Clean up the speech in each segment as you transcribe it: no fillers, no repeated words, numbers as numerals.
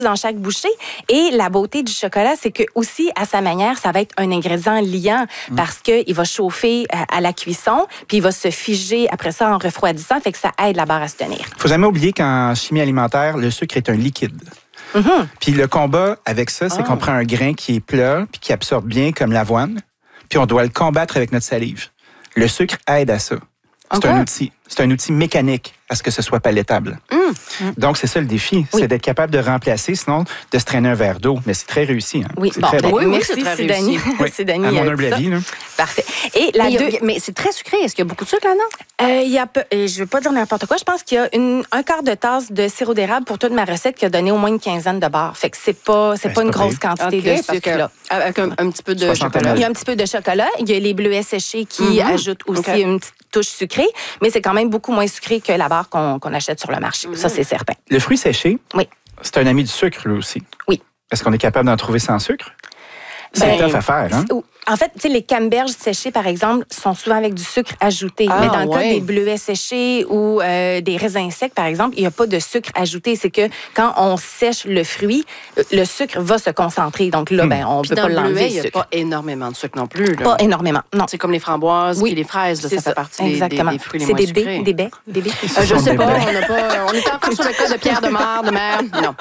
dans chaque bouchée. Et la beauté du chocolat, c'est que aussi, à sa manière, ça va être un ingrédient liant parce qu'il va chauffer à la cuisson, puis il va se figer après ça en refroidissant, fait que ça aide la barre à se tenir. Faut jamais oublier qu'en chimie alimentaire, le sucre est un liquide. Puis le combat avec ça, c'est qu'on prend un grain qui est plat puis qui absorbe bien comme l'avoine, puis on doit le combattre avec notre salive. Le sucre aide à ça. C'est un outil. C'est un outil mécanique à ce que ce soit palatable. Donc, c'est ça le défi. C'est d'être capable de remplacer, sinon de se traîner un verre d'eau. Mais c'est très réussi. Hein? Oui, c'est très bon. Merci, c'est Dani. C'est Dani. À mon humble avis. Parfait. Et mais c'est très sucré. Est-ce qu'il y a beaucoup de sucre là-dedans? Je ne veux pas dire n'importe quoi. Je pense qu'il y a un quart de tasse de sirop d'érable pour toute ma recette qui a donné au moins une quinzaine de barres. Fait que c'est pas une grosse quantité de sucre. Là. Avec un petit peu de chocolat. Il y a un petit peu de chocolat. Il y a les bleuets séchés qui ajoutent aussi une petite touche sucrée. Mais c'est quand même beaucoup moins sucré que la barre qu'on achète sur le marché. Ça, c'est certain. Le fruit séché, oui, c'est un ami du sucre, lui aussi. Oui. Est-ce qu'on est capable d'en trouver sans sucre? C'est tough à faire, hein? En fait, tu sais, les canneberges séchées, par exemple, sont souvent avec du sucre ajouté. Mais dans le cas des bleuets séchés ou des raisins secs, par exemple, il n'y a pas de sucre ajouté. C'est que quand on sèche le fruit, le sucre va se concentrer. Donc là, on ne peut pas l'enlever. Dans le bleuet, il n'y a pas énormément de sucre non plus. Là. Pas énormément, non. C'est comme les framboises et les fraises. Là, ça fait partie des fruits les moins sucrés. C'est des baies. Je sais pas. On est encore sur le cas de Pierre de Mar, de Mer. Non.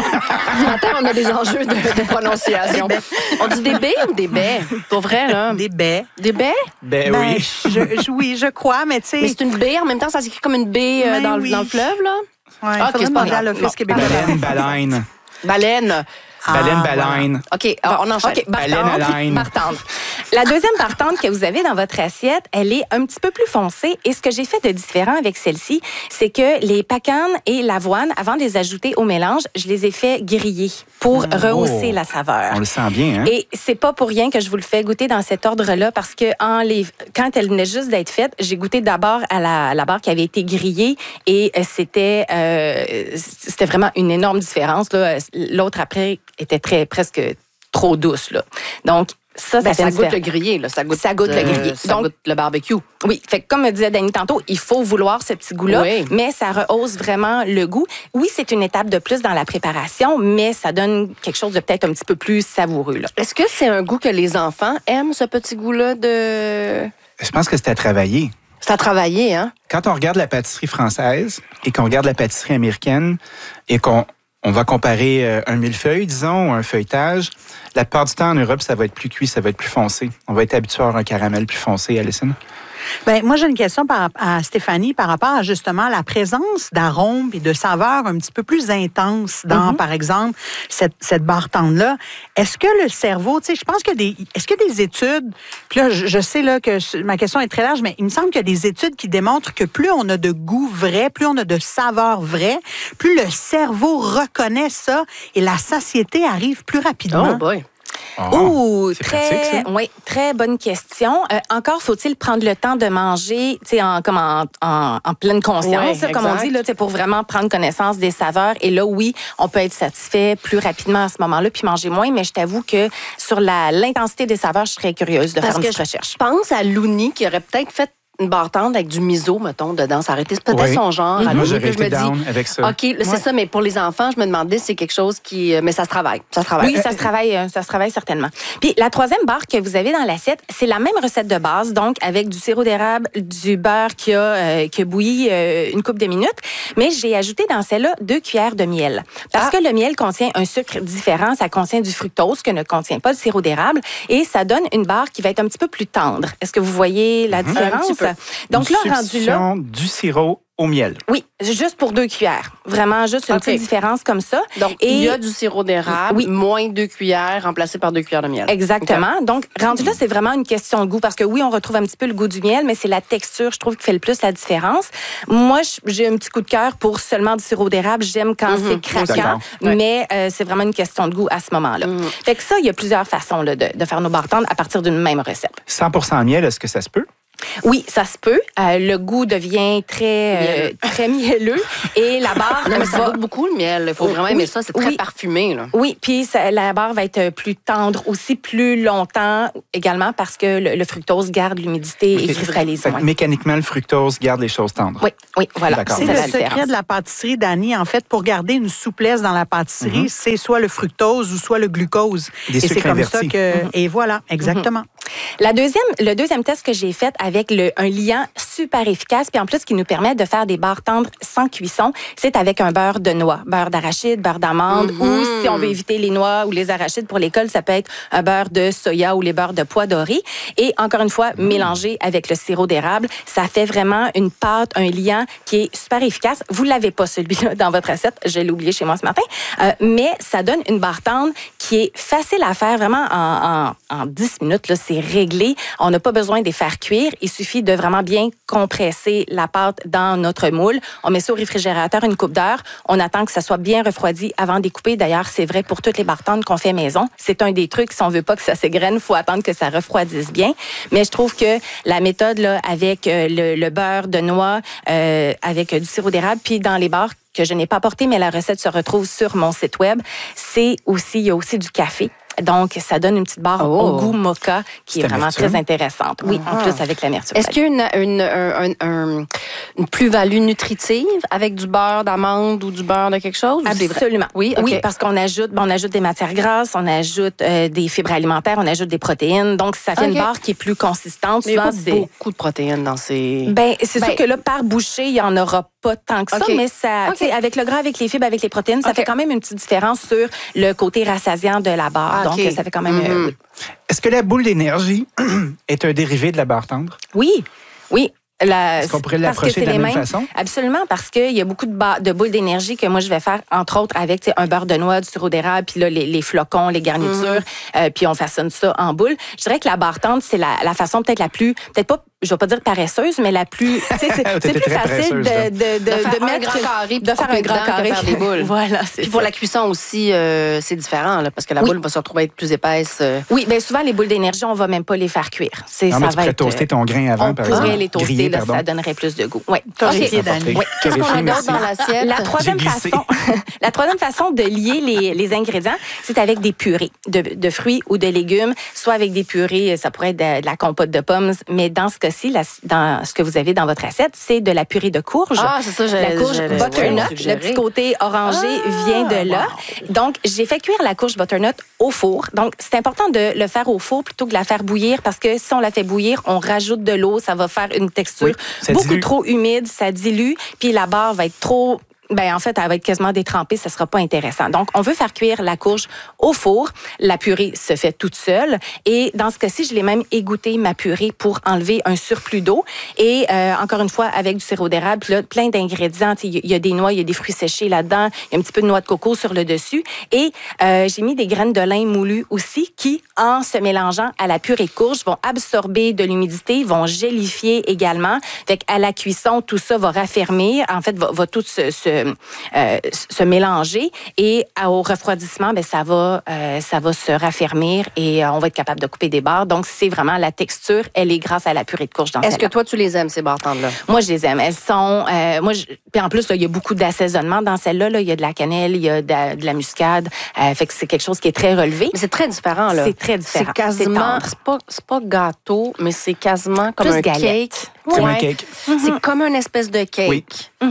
Ce matin, on a des enjeux de prononciation. On dit des baies ou des baies? Pour vrai, là. Des baies. Des baies? Oui. Oui, je crois, mais tu sais... Mais c'est une baie, en même temps, ça s'écrit comme une baie dans le fleuve, là? Oui, il faudrait demander à l'Office québécois. Baleine. Baleine. Baleine. OK, on enchaîne. OK, partante. La deuxième partante que vous avez dans votre assiette, elle est un petit peu plus foncée. Et ce que j'ai fait de différent avec celle-ci, c'est que les pacanes et l'avoine, avant de les ajouter au mélange, je les ai fait griller pour rehausser la saveur. On le sent bien, hein? Et c'est pas pour rien que je vous le fais goûter dans cet ordre-là, parce que quand elle venait juste d'être faite, j'ai goûté d'abord à la barre qui avait été grillée et c'était vraiment une énorme différence. Là. L'autre après était presque trop douce. Là. Donc, ça goûte le grillé. Là. Ça goûte le grillé. Ça goûte le barbecue. Oui, fait que comme me disait Dani tantôt, il faut vouloir ce petit goût-là, mais ça rehausse vraiment le goût. Oui, c'est une étape de plus dans la préparation, mais ça donne quelque chose de peut-être un petit peu plus savoureux. Là. Est-ce que c'est un goût que les enfants aiment, ce petit goût-là de... Je pense que c'est à travailler. C'est à travailler, hein? Quand on regarde la pâtisserie française et qu'on regarde la pâtisserie américaine et qu'on va comparer un millefeuille, disons, ou un feuilletage, la plupart du temps, en Europe, ça va être plus cuit, ça va être plus foncé. On va être habitué à avoir un caramel plus foncé, Alison. Bien, moi, j'ai une question à Stéphanie par rapport à justement la présence d'arômes et de saveurs un petit peu plus intenses dans, par exemple, cette barre tendre-là. Est-ce que le cerveau, tu sais, je pense que est-ce qu'il y a des études, puis là, je sais là, que ma question est très large, mais il me semble qu'il y a des études qui démontrent que plus on a de goût vrai, plus on a de saveurs vraies, plus le cerveau reconnaît ça et la satiété arrive plus rapidement. Oh boy! Très bonne question. Encore faut-il prendre le temps de manger, tu sais, en pleine conscience, comme on dit, là, pour vraiment prendre connaissance des saveurs. Et là, oui, on peut être satisfait plus rapidement à ce moment-là, puis manger moins. Mais je t'avoue que sur l'intensité des saveurs, je serais curieuse de faire une petite recherche. Je pense à Looney qui aurait peut-être fait une barre tendre avec du miso, mettons, dedans. Ça aurait été peut-être son genre. Moi, j'aurais été down avec ça. OK, c'est ça, mais pour les enfants, je me demandais si c'est quelque chose qui... Mais ça se travaille. Oui, ça se travaille certainement. Puis la troisième barre que vous avez dans l'assiette, c'est la même recette de base, donc avec du sirop d'érable, du beurre qui a bouilli une couple de minutes, mais j'ai ajouté dans celle-là 2 cuillères de miel. Parce que le miel contient un sucre différent, ça contient du fructose que ne contient pas le sirop d'érable, et ça donne une barre qui va être un petit peu plus tendre. Est-ce que vous voyez la différence? Donc là, rendu là, du sirop au miel. Oui, juste pour 2 cuillères. Vraiment, juste une petite différence comme ça. Donc, il y a du sirop d'érable, moins 2 cuillères, remplacé par 2 cuillères de miel. Exactement. Okay. Donc, rendu là, c'est vraiment une question de goût. Parce que oui, on retrouve un petit peu le goût du miel, mais c'est la texture, je trouve, qui fait le plus la différence. Moi, j'ai un petit coup de cœur pour seulement du sirop d'érable. J'aime quand c'est craquant, mais c'est vraiment une question de goût à ce moment-là. Fait que ça, il y a plusieurs façons là, de faire nos barres tendres à partir d'une même recette. 100% miel, est-ce que ça se peut? Oui, ça se peut. Le goût devient très mielleux et la barre... Non, mais ça goûte beaucoup le miel. Il faut vraiment aimer ça. C'est très parfumé. Là. Oui, puis la barre va être plus tendre aussi plus longtemps également parce que le fructose garde l'humidité et cristallise. Mécaniquement, le fructose garde les choses tendres. Oui, voilà. C'est le secret de la pâtisserie, Dani. En fait, pour garder une souplesse dans la pâtisserie, c'est soit le fructose ou soit le glucose. Des sucres c'est comme invertis. ça que... Et voilà, exactement. Le deuxième test que j'ai fait avec un liant super efficace, puis en plus qui nous permet de faire des barres tendres sans cuisson, c'est avec un beurre de noix, beurre d'arachide, beurre d'amande, ou si on veut éviter les noix ou les arachides pour l'école, ça peut être un beurre de soya ou les beurres de pois dorés. Et encore une fois, mélangé avec le sirop d'érable, ça fait vraiment une pâte, un liant qui est super efficace. Vous l'avez pas celui-là dans votre assiette, je l'ai oublié chez moi ce matin, mais ça donne une barre tendre qui est facile à faire vraiment en 10 minutes. Là, c'est réglé. On n'a pas besoin de les faire cuire. Il suffit de vraiment bien compresser la pâte dans notre moule. On met ça au réfrigérateur une couple d'heures. On attend que ça soit bien refroidi avant de découper. D'ailleurs, c'est vrai pour toutes les barres tendres qu'on fait maison. C'est un des trucs, si on veut pas que ça s'égrène, il faut attendre que ça refroidisse bien. Mais je trouve que la méthode là, avec le beurre de noix, avec du sirop d'érable, puis dans les barres, que je n'ai pas apporté, mais la recette se retrouve sur mon site web, il y a aussi du café. Donc, ça donne une petite barre au goût mocha qui est vraiment très intéressante. Oui, en plus avec l'amertume. Est-ce qu'il y a une plus-value nutritive avec du beurre d'amande ou du beurre de quelque chose? Absolument. Oui, parce qu'on ajoute des matières grasses, on ajoute des fibres alimentaires, on ajoute des protéines. Donc, ça fait une barre qui est plus consistante. Mais souvent, il y a beaucoup de protéines dans ces... C'est sûr que là, par bouchée, il n'y en aura pas tant que ça, mais ça, avec le gras, avec les fibres, avec les protéines, ça fait quand même une petite différence sur le côté rassasiant de la barre. Donc, ça fait quand même... Est-ce que la boule d'énergie est un dérivé de la barre tendre? Oui. Est-ce qu'on pourrait l'approcher de la même façon? Absolument, parce qu'il y a beaucoup de boules d'énergie que moi, je vais faire, entre autres, avec un beurre de noix, du sirop d'érable, puis là, les flocons, les garnitures, puis on façonne ça en boule. Je dirais que la barre tendre, c'est la façon peut-être la plus... Peut-être pas, je vais pas dire paresseuse, mais la plus... C'est plus facile de mettre... De faire un grand carré, faire des boules. Voilà, puis pour la cuisson aussi, c'est différent, là, parce que la boule va se retrouver être plus épaisse. Oui, bien souvent, les boules d'énergie, on va même pas les faire cuire. Non, mais tu pourrais toaster ton grain avant, par exemple. On pourrait les toaster, là, ça donnerait plus de goût. Oui. Qu'est-ce qu'on a d'autre dans l'assiette? La troisième façon de lier les ingrédients, c'est avec des purées de fruits ou de légumes, soit avec des purées, ça pourrait être de la compote de pommes, mais dans ce cas-ci, dans ce que vous avez dans votre assiette, c'est de la purée de courge. Ah, c'est ça, la courge butternut, le petit côté orangé vient de là. Donc, j'ai fait cuire la courge butternut au four. Donc, c'est important de le faire au four plutôt que de la faire bouillir parce que si on la fait bouillir, on rajoute de l'eau, ça va faire une texture beaucoup trop humide, ça dilue, puis la barre va être trop... en fait, elle va être quasiment détrempée, ça sera pas intéressant. Donc, on veut faire cuire la courge au four. La purée se fait toute seule. Et dans ce cas-ci, je l'ai même égoutté, ma purée, pour enlever un surplus d'eau. Et encore une fois, avec du sirop d'érable, puis là, plein d'ingrédients. Il y a des noix, il y a des fruits séchés là-dedans, il y a un petit peu de noix de coco sur le dessus. Et j'ai mis des graines de lin moulues aussi qui, en se mélangeant à la purée de courge, vont absorber de l'humidité, vont gélifier également. Fait qu'à la cuisson, tout ça va raffermir. En fait, va tout se mélanger et au refroidissement, ça va se raffermir et on va être capable de couper des barres. Donc, c'est vraiment la texture, elle est grâce à la purée de courge dans celle-là. Est-ce que toi, tu les aimes, ces barres tendres-là? Moi, je les aime. Elles sont... Puis en plus, il y a beaucoup d'assaisonnement dans celle-là. Là. Il y a de la cannelle, il y a de la muscade. Fait que c'est quelque chose qui est très relevé. Mais c'est très différent, là. C'est très différent. C'est quasiment... C'est pas gâteau, mais c'est quasiment comme un galette. Cake. Comme un cake. C'est comme une espèce de cake. Oui.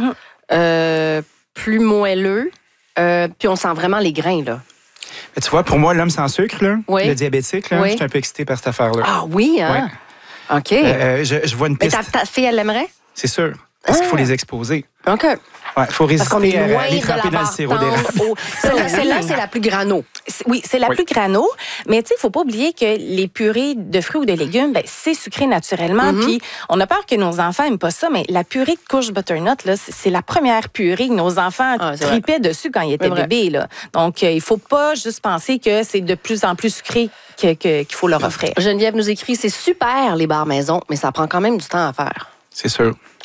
Plus moelleux, puis on sent vraiment les grains, là. Tu vois, pour moi, l'homme sans sucre, là, le diabétique, là, je suis un peu excité par cette affaire-là. Ah oui, hein? Ouais. OK. Je vois une piste. Mais ta fille, elle l'aimerait? C'est sûr. Parce qu'il faut les exposer. OK. Il faut résister parce qu'on est loin à les de la tremper dans le sirop d'érable. Celle-là, c'est la plus grano. Oui, c'est la plus grano. Mais tu sais, il ne faut pas oublier que les purées de fruits ou de légumes, c'est sucré naturellement. Puis on a peur que nos enfants n'aiment pas ça, mais la purée de courge butternut, là, c'est la première purée que nos enfants tripaient dessus quand ils étaient bébés. Là. Donc, il ne faut pas juste penser que c'est de plus en plus sucré qu'il faut leur offrir. Geneviève nous écrit, c'est super les barres maison, mais ça prend quand même du temps à faire. C'est sûr.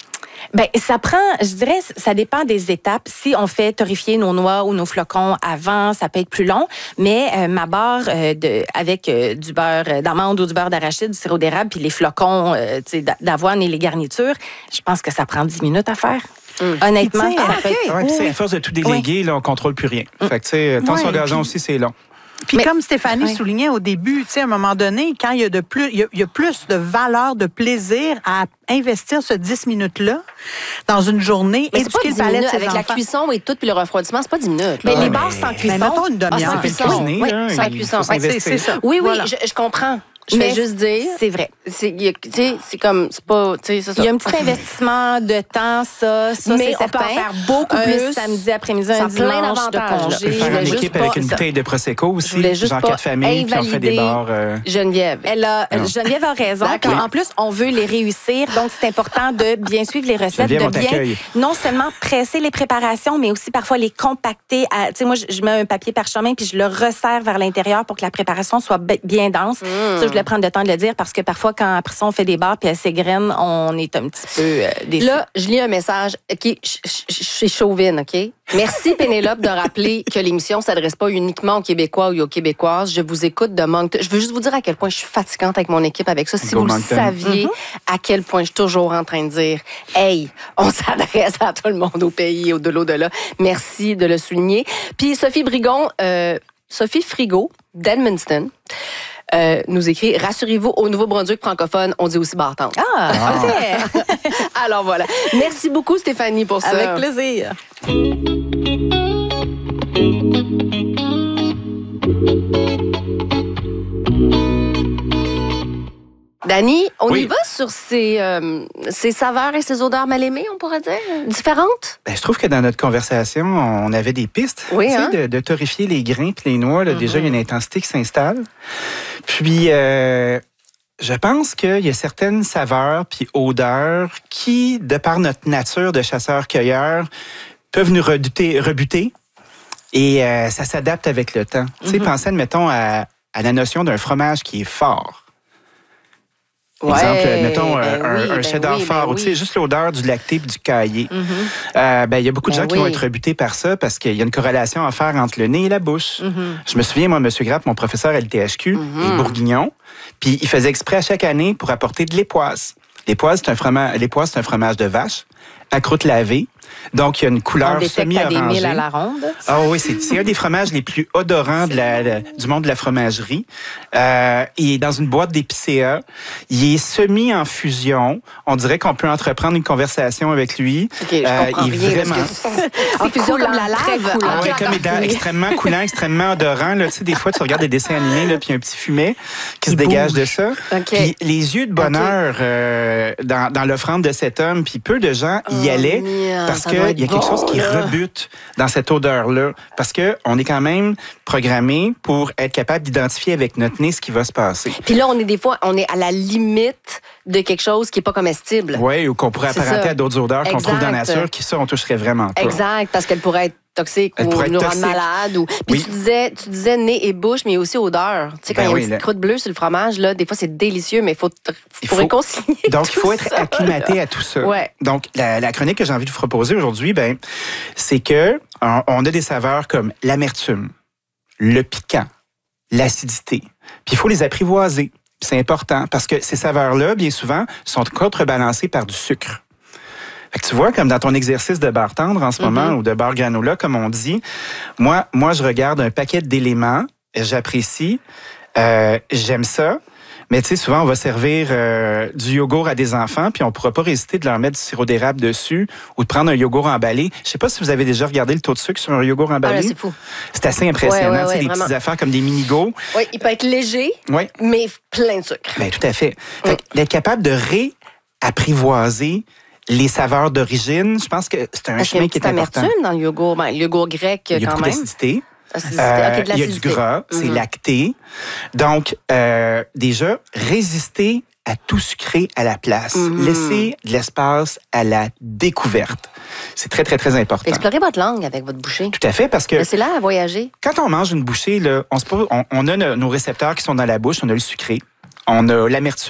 Ben, ça prend, je dirais, ça dépend des étapes. Si on fait torréfier nos noix ou nos flocons avant, ça peut être plus long. Mais ma barre avec du beurre d'amande ou du beurre d'arachide, du sirop d'érable, puis les flocons d'avoine et les garnitures, je pense que ça prend 10 minutes à faire. Honnêtement, ça peut être... Ouais, puis à force de tout déléguer, là, on contrôle plus rien. Fait que, tu sais, temps sur gazon aussi, c'est long. Puis comme Stéphanie soulignait au début, tu sais, à un moment donné, quand il y a il y a plus de valeur, de plaisir à investir ce 10 minutes-là dans une journée, mais c'est pas 10 minutes, avec enfants. la cuisson et tout, puis le refroidissement, c'est pas 10 minutes. Mais les barres sans cuisson... Mais mettons une demi-heure. Sans cuisson. Cuisiner, Oui, là, sans il cuisson. faut s'investir. C'est ça. Oui, Voilà. je comprends. Je vais juste dire... C'est vrai. C'est comme... C'est pas... C'est ça. Il y a un petit investissement de temps, ça Mais c'est on peut certain. en faire beaucoup plus. Samedi après-midi, Ça un a plein dimanche de d'avantages, là. On congé. peut faire une juste équipe pas- avec une ça. bouteille de Prosecco Je voulais aussi, juste genre pas 4 familles, puis on fait des bars. Geneviève. Geneviève a raison. D'accord. Puis en plus, on veut les réussir. Donc, c'est important de bien suivre les recettes, Geneviève, de on bien t'accueille. non seulement presser les préparations, mais aussi parfois les compacter. Tu sais, moi, je mets un papier parchemin puis je le resserre vers l'intérieur pour que la préparation soit bien dense. Ça, je voulais prendre le temps de le dire parce que parfois, quand après ça, on fait des barres puis elles s'égrènent, on est un petit peu déçus. Là, je lis un message. OK, je suis chauvine, OK? Merci, Pénélope, de rappeler que l'émission ne s'adresse pas uniquement aux Québécois ou aux Québécoises. Je vous écoute de Moncton. Je veux juste vous dire à quel point je suis fatigante avec mon équipe avec ça. Si Go vous le Moncton. saviez, à quel point je suis toujours en train de dire « Hey, on s'adresse à tout le monde au pays, de l'au-delà. » Merci de le souligner. Puis Sophie Brigon, Sophie Frigo, d'Edmundston, nous écrit « Rassurez-vous, au Nouveau-Brunswick francophone, on dit aussi bartende. » OK. Alors voilà. Merci beaucoup, Stéphanie, pour ça. Avec plaisir. Dani, on Oui. y va sur ces saveurs et ces odeurs mal aimées, on pourrait dire, différentes? Ben, je trouve que dans notre conversation, on avait des pistes. Oui, Tu sais, hein? de torréfier les grains puis les noix. Là, Déjà, il y a une intensité qui s'installe. Puis, je pense qu'il y a certaines saveurs puis odeurs qui, de par notre nature de chasseurs-cueilleurs, peuvent nous rebuter. Et ça s'adapte avec le temps. Tu sais, pensez, admettons, à la notion d'un fromage qui est fort. Exemple, mettons un cheddar fort, ou tu sais, juste l'odeur du lacté et du caillé. Il y a beaucoup de gens qui vont être rebutés par ça parce qu'il y a une corrélation à faire entre le nez et la bouche. Je me souviens, moi, M. Grappe, mon professeur à l'ITHQ, est bourguignon, puis il faisait exprès à chaque année pour apporter de l'époisse. L'époisse, c'est un fromage de vache à croûte lavée. Donc, il y a une couleur On détecte à des semi-orangée. milles à la ronde. Ah oui, c'est un des fromages les plus odorants du monde de la fromagerie. Il est dans une boîte d'épicéa. Il est semi en fusion. On dirait qu'on peut entreprendre une conversation avec lui. OK, je comprends il est rien, vraiment... En fusion comme la très lave. coulant. Ah ouais, comme extrêmement coulant, extrêmement odorant. Là, tu sais, des fois, tu regardes des dessins animés, là, puis il y a un petit fumet qui se dégage de ça. OK. Puis les yeux de bonheur dans l'offrande de cet homme, puis peu de gens y allaient parce qu'il y a quelque chose qui rebute dans cette odeur-là. Parce qu'on est quand même programmé pour être capable d'identifier avec notre nez ce qui va se passer. Puis là, on est à la limite de quelque chose qui n'est pas comestible. Oui, ou qu'on pourrait C'est apparenter ça. à d'autres odeurs qu'on trouve dans la Exact. nature, qui ça, on toucherait vraiment pas. Exact, parce qu'elle pourrait être toxique Elle ou pourrait être nous rendre toxique. malade. Puis Oui. tu disais nez et bouche, mais aussi odeur. Tu sais, quand Ben il y a oui, une petite croûte bleue sur le fromage, là, des fois, c'est délicieux, mais il faut réconcilier. Donc, il tout faut être ça, acclimaté là. à tout ça. Ouais. Donc, la chronique que j'ai envie de vous proposer aujourd'hui, c'est que on a des saveurs comme l'amertume, le piquant, l'acidité. Puis, il faut les apprivoiser. C'est important parce que ces saveurs-là, bien souvent, sont contrebalancées par du sucre. Fait que tu vois, comme dans ton exercice de barre tendre en ce moment, ou de barre granola, comme on dit, moi, je regarde un paquet d'éléments, j'apprécie, j'aime ça, mais tu sais, souvent, on va servir du yogourt à des enfants, puis on ne pourra pas résister de leur mettre du sirop d'érable dessus ou de prendre un yogourt emballé. Je ne sais pas si vous avez déjà regardé le taux de sucre sur un yogourt Ah, emballé. là, c'est fou. C'est assez impressionnant, Ouais, tu sais, des vraiment. petites affaires comme des mini-go. Oui, il peut être léger, Oui. mais plein de sucre. Bien, tout à fait. Fait que d'être capable de réapprivoiser les saveurs d'origine, je pense que c'est un Parce qu'il y a chemin une qui est petite important. amertume dans le yogourt. Ben, le yogourt grec, Il y a quand beaucoup même. d'acidité. Acidité. OK, de Il y a du l'acidité. gras, c'est lacté. Donc, déjà, résister à tout sucré à la place. Laisser de l'espace à la découverte. C'est très, très, très important. Explorez votre langue avec votre bouchée. Tout à fait, parce que Laissez-la à voyager. quand on mange une bouchée, là, on a nos récepteurs qui sont dans la bouche, on a le sucré, on a l'amertume,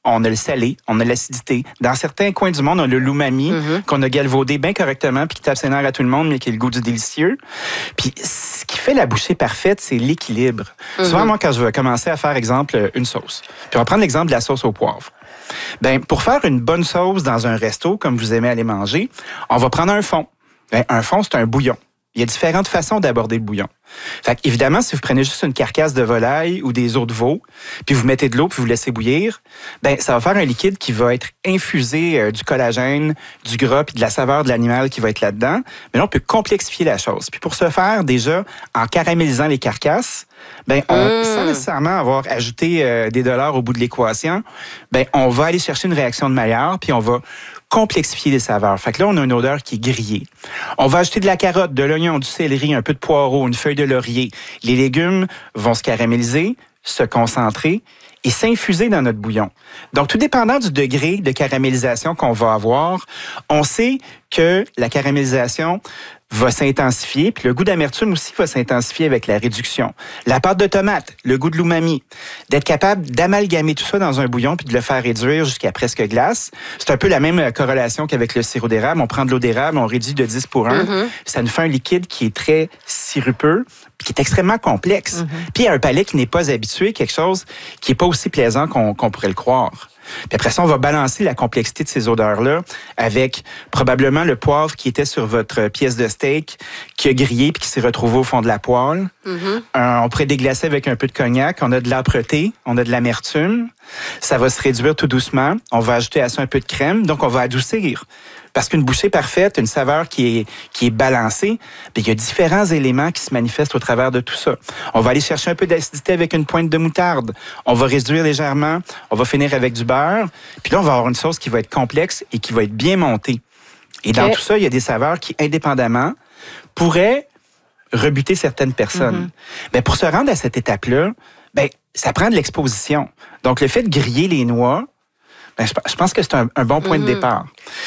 on a le salé, on a l'acidité. Dans certains coins du monde, on a le l'umami qu'on a galvaudé bien correctement puis qui tape ses nerfs à tout le monde, mais qui a le goût du délicieux. Puis ce qui fait la bouchée parfaite, c'est l'équilibre. Souvent, moi, quand je vais commencer à faire, exemple, une sauce, puis on va prendre l'exemple de la sauce au poivre. Ben, pour faire une bonne sauce dans un resto, comme vous aimez aller manger, on va prendre un fond. Ben, un fond, c'est un bouillon. Il y a différentes façons d'aborder le bouillon. Fait qu'évidemment, si vous prenez juste une carcasse de volaille ou des os de veau, puis vous mettez de l'eau, puis vous laissez bouillir, ben ça va faire un liquide qui va être infusé du collagène, du gras, puis de la saveur de l'animal qui va être là-dedans. Mais là, on peut complexifier la chose. Puis pour ce faire, déjà, en caramélisant les carcasses, ben sans nécessairement avoir ajouté des dollars au bout de l'équation, ben on va aller chercher une réaction de Maillard, puis on va complexifier les saveurs. Fait que là, on a une odeur qui est grillée. On va ajouter de la carotte, de l'oignon, du céleri, un peu de poireau, une feuille de laurier. Les légumes vont se caraméliser, se concentrer et s'infuser dans notre bouillon. Donc, tout dépendant du degré de caramélisation qu'on va avoir, on sait que la caramélisation va s'intensifier, puis le goût d'amertume aussi va s'intensifier avec la réduction. La pâte de tomate, le goût de l'umami, d'être capable d'amalgamer tout ça dans un bouillon puis de le faire réduire jusqu'à presque glace. C'est un peu la même corrélation qu'avec le sirop d'érable. On prend de l'eau d'érable, on réduit de 10 pour 1. Ça nous fait un liquide qui est très sirupeux puis qui est extrêmement complexe. Puis un palais qui n'est pas habitué, quelque chose qui n'est pas aussi plaisant qu'on pourrait le croire. Puis après ça, on va balancer la complexité de ces odeurs-là avec probablement le poivre qui était sur votre pièce de steak, qui a grillé puis qui s'est retrouvé au fond de la poêle. On pourrait déglacer avec un peu de cognac. On a de l'âpreté, on a de l'amertume. Ça va se réduire tout doucement. On va ajouter à ça un peu de crème. Donc, on va adoucir. Parce qu'une bouchée parfaite, une saveur qui est balancée, bien, il y a différents éléments qui se manifestent au travers de tout ça. On va aller chercher un peu d'acidité avec une pointe de moutarde. On va réduire légèrement. On va finir avec du beurre. Puis là, on va avoir une sauce qui va être complexe et qui va être bien montée. Et dans tout ça, il y a des saveurs qui, indépendamment, pourraient rebuter certaines personnes. Bien, pour se rendre à cette étape-là, bien, ça prend de l'exposition. Donc, le fait de griller les noix, ben, je pense que c'est un bon point de départ.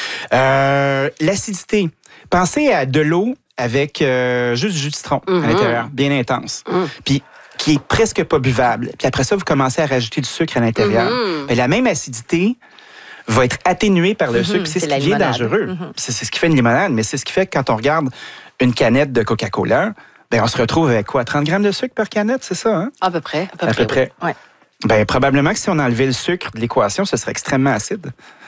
L'acidité. Pensez à de l'eau avec juste du jus de citron à l'intérieur, bien intense. Puis qui est presque pas buvable. Puis après ça, vous commencez à rajouter du sucre à l'intérieur. Ben, la même acidité va être atténuée par le sucre. Puis c'est ce qui est dangereux. C'est ce qui fait une limonade, mais c'est ce qui fait que quand on regarde une canette de Coca-Cola, ben, on se retrouve avec quoi? 30 grammes de sucre par canette, c'est ça? Hein? À peu près. À peu près. Oui. Ouais. Ben, probablement que si on enlevait le sucre de l'équation, ce serait extrêmement acide.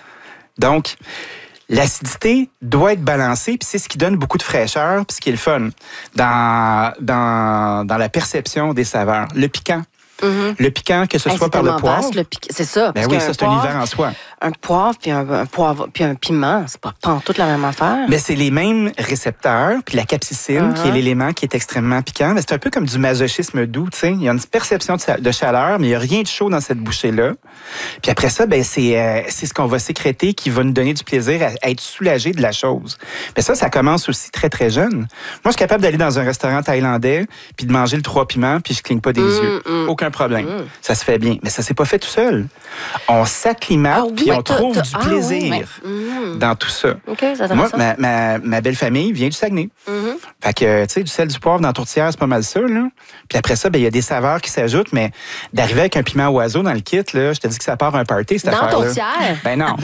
Donc, l'acidité doit être balancée, puis c'est ce qui donne beaucoup de fraîcheur, puis ce qui est le fun dans la perception des saveurs. Le piquant. Le piquant, que ce soit par le poivre. C'est ça. Ben oui, ça, c'est un univers en soi. Un poivre puis un piment, c'est pas toute la même affaire. Mais c'est les mêmes récepteurs, puis la capsicine, qui est l'élément qui est extrêmement piquant. Mais c'est un peu comme du masochisme doux, tu sais. Il y a une perception de chaleur, mais il n'y a rien de chaud dans cette bouchée-là. Puis après ça, ben c'est ce qu'on va sécréter qui va nous donner du plaisir à être soulagé de la chose. Mais ça commence aussi très, très jeune. Moi, je suis capable d'aller dans un restaurant thaïlandais, puis de manger le 3 piments, puis je cligne pas des yeux. Aucun problème. Ça se fait bien. Mais ça s'est pas fait tout seul. On s'acclimate, puis on trouve du plaisir dans tout ça. Okay, moi, ma belle famille vient du Saguenay. Fait que, tu sais, du sel, du poivre dans la tourtière, c'est pas mal ça, là. Puis après ça, ben il y a des saveurs qui s'ajoutent, mais d'arriver avec un piment oiseau dans le kit, là, je te dis que ça part un party, cette affaire-là. Dans la tourtière? Ben non.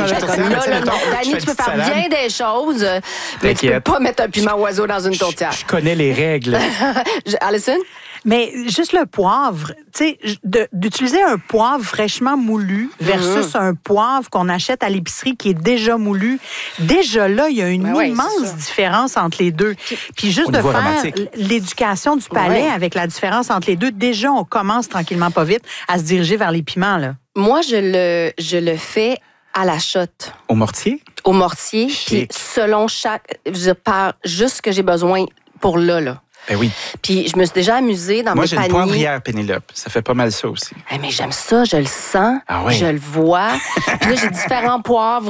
Dani, tu peux faire bien des choses, mais tu peux pas mettre un piment oiseau dans une tourtière. Je connais les règles. Alison? Mais juste le poivre, tu sais, d'utiliser un poivre fraîchement moulu versus un poivre qu'on achète à l'épicerie qui est déjà moulu, déjà là, il y a une immense différence entre les deux. Puis juste de faire l'éducation du palais avec la différence entre les deux, déjà, on commence tranquillement pas vite à se diriger vers les piments, là. Moi, je le fais à la shot. Au mortier? Au mortier, puis selon je pars juste ce que j'ai besoin pour là. Ben oui. Puis je me suis déjà amusée dans mes paniers. Moi, j'ai une poivrière, Pénélope. Ça fait pas mal ça aussi. Mais j'aime ça, je le sens, je le vois. Puis là, j'ai différents poivres.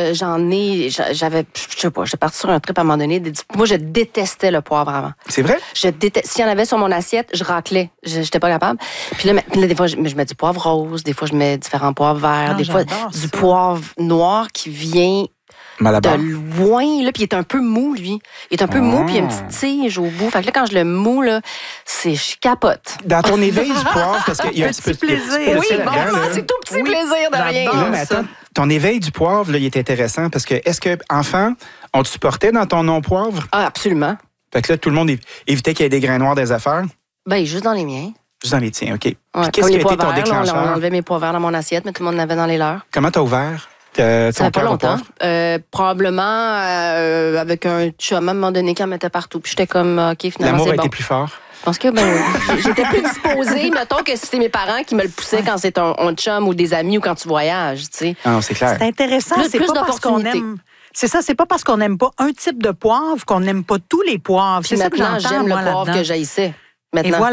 Je sais pas, j'étais partie sur un trip à un moment donné. Moi, je détestais le poivre avant. C'est vrai? S'il y en avait sur mon assiette, je raclais. J'étais pas capable. Puis là, des fois, je mets du poivre rose, des fois, je mets différents poivres verts, des fois, du poivre noir qui vient Malabar. de loin, là, puis il est un peu mou, lui. Il est un peu mou, puis il y a une petite tige au bout. Fait que là, quand je le moue, là, je capote. Dans ton éveil du poivre, parce qu'il y a un petit peu Petit plaisir. de Oui, sel bon, là-dedans, là. c'est tout petit plaisir de rien. Là, mais attends, ton éveil du poivre, là, il est intéressant parce que, est-ce que, enfant, on te supportait dans ton non-poivre? Ah, absolument. Fait que là, tout le monde évitait qu'il y ait des grains noirs des affaires. Ben, juste dans les miens. Juste dans les tiens, OK. Puis Ouais, qu'est-ce comme qui a les été pois ton verts, là, on déclencheur? enlevait mes pois verts dans mon assiette, mais tout le monde en avait dans les leurs. Comment t'as ouvert Ça ton fait pas cœur au longtemps. poivre? Probablement avec un chum à un moment donné qui en mettait partout. Puis j'étais comme, OK, finalement, L'amour c'est a bon. été plus fort. Je pense que j'étais plus disposée. Mettons que c'est mes parents qui me le poussaient quand c'est un chum ou des amis ou quand tu voyages, tu sais. Ah non, c'est clair. C'est intéressant. Plus C'est pas parce qu'on d'opportunités. aime. C'est ça, c'est pas parce qu'on n'aime pas un type de poivre qu'on n'aime pas tous les poivres. Puis C'est ça que maintenant, j'entends, j'aime le moi, poivre là-dedans. que j'haïssais. Et Maintenant. voilà.